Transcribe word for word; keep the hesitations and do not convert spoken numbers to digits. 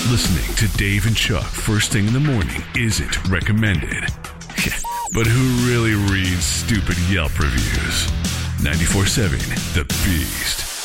Listening to Dave and Chuck first thing in the morning isn't recommended. But who really reads stupid Yelp reviews? ninety-four seven The Beast.